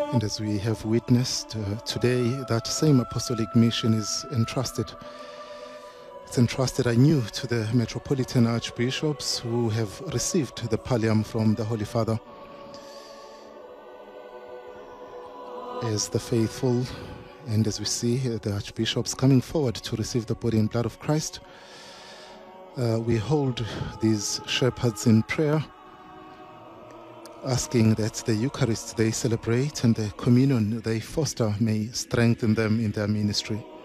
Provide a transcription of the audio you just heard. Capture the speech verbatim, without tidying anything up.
And as we have witnessed uh, today, that same apostolic mission is entrusted. It's entrusted anew to the Metropolitan Archbishops who have received the pallium from the Holy Father. As the faithful, and as we see uh, the Archbishops coming forward to receive the body and blood of Christ, uh, we hold these shepherds in prayer, asking that the Eucharist they celebrate and the communion they foster may strengthen them in their ministry.